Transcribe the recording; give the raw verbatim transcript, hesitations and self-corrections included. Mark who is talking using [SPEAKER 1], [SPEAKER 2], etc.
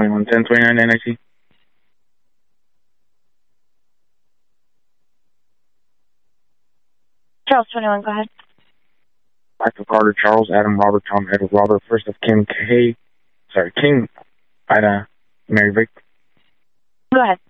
[SPEAKER 1] twenty-one ten twenty-nine N I C.
[SPEAKER 2] Charles twenty-one, go ahead.
[SPEAKER 1] Michael Carter, Charles, Adam, Robert, Tom, Edward, Robert, first of Kim, K, sorry, King, Ida, Mary Vic.
[SPEAKER 2] Go ahead.